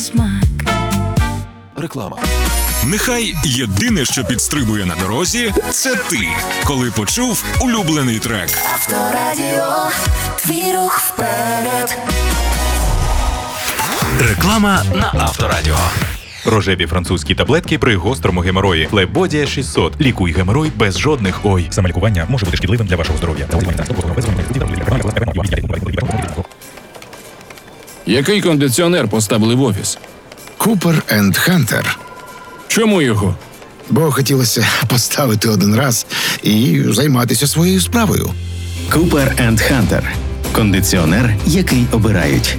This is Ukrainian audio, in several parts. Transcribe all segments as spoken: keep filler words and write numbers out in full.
Смак. Реклама. Нехай єдине, що підстрибує на дорозі, це ти, коли почув улюблений трек. Авторадіо, твій рух вперед. Реклама на Авторадіо. Рожеві французькі таблетки при гострому геморої. Лебодія шістсот. Лікуй геморой без жодних ой. Самолікування може бути шкідливим для вашого здоров'я. Який кондиціонер поставили в офіс? Купер енд Хантер. Чому його? Бо хотілося поставити один раз і займатися своєю справою. Купер енд Хантер. Кондиціонер, який обирають.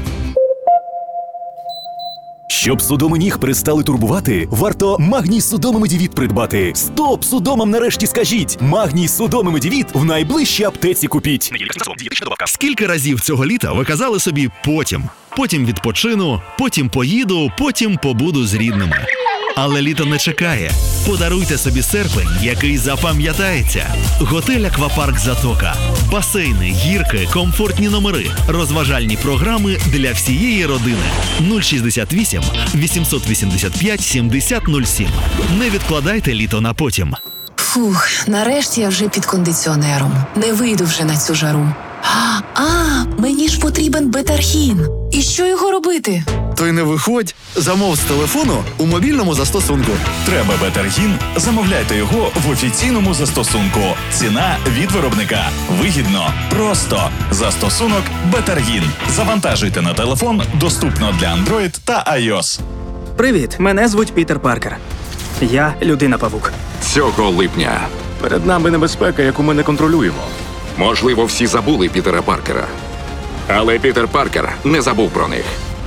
Щоб судоми ніг перестали турбувати, варто Магній Судоми Медівіт придбати. Стоп судомам нарешті скажіть! Магній Судоми Медівіт в найближчій аптеці купіть. Скільки разів цього літа ви казали собі «потім»? Потім відпочину, потім поїду, потім побуду з рідними. Але літо не чекає. Подаруйте собі серпень, який запам'ятається. Готель «Аквапарк Затока». Басейни, гірки, комфортні номери, розважальні програми для всієї родини. нуль шістдесят вісім вісімсот вісімдесят п'ять сімдесят нуль сім. Не відкладайте літо на потім. Фух, нарешті я вже під кондиціонером. Не вийду вже на цю жару. А, а мені ж потрібен бетархін. І що його робити? То й не виходь. Замов з телефону у мобільному застосунку. Треба Бетаргін? Замовляйте його в офіційному застосунку. Ціна від виробника. Вигідно. Просто. Застосунок Бетаргін. Завантажуйте на телефон. Доступно для Android та iOS. Привіт, мене звуть Пітер Паркер. Я людина-павук. Цього липня. Перед нами небезпека, яку ми не контролюємо. Можливо, всі забули Пітера Паркера. Але Пітер Паркер не забув про них.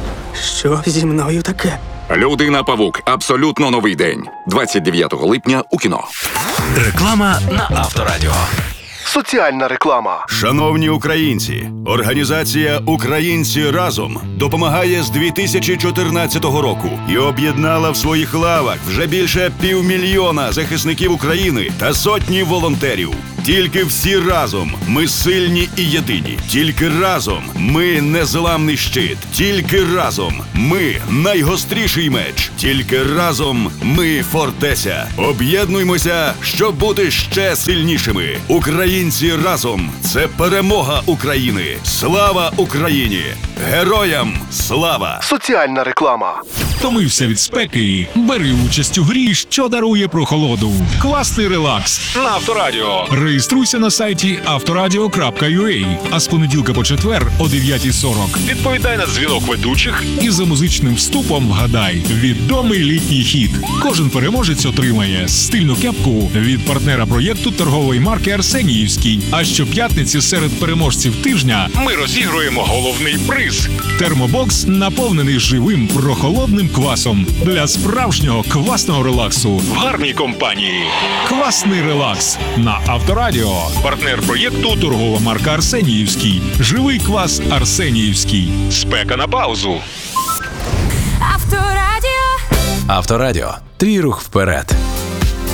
Що зі мною таке? Людина-павук. Абсолютно новий день. двадцять дев'ятого липня у кіно. Реклама на Авторадіо. Соціальна реклама. Шановні українці, організація «Українці разом» допомагає з дві тисячі чотирнадцятого року і об'єднала в своїх лавах вже більше півмільйона захисників України та сотні волонтерів. Тільки всі разом ми сильні і єдині. Тільки разом ми незламний щит. Тільки разом ми найгостріший меч. Тільки разом ми фортеця. Об'єднуймося, щоб бути ще сильнішими. Українці разом – це перемога України. Слава Україні! Героям слава! Соціальна реклама. Втомився від спеки? Бери участь у грі, що дарує прохолоду. Класний релакс на Авторадіо. Реєструйся на сайті авторадіо крапка ю а, а з понеділка по четвер о дев'ятій сорок. Відповідай на дзвінок ведучих і за музичним вступом вгадай відомий літній хіт. Кожен переможець отримає стильну кепку від партнера проєкту торгової марки «Арсеніївський». А щоп'ятниці серед переможців тижня ми розігруємо головний приз – термобокс, наповнений живим прохолодним квасом для справжнього квасного релаксу в гарній компанії. Класний релакс на Авторадіо. Партнер проєкту торгова марка «Арсеніївський». Живий квас «Арсеніївський». Спека на паузу. Авторадіо. Авторадіо. Твій рух вперед.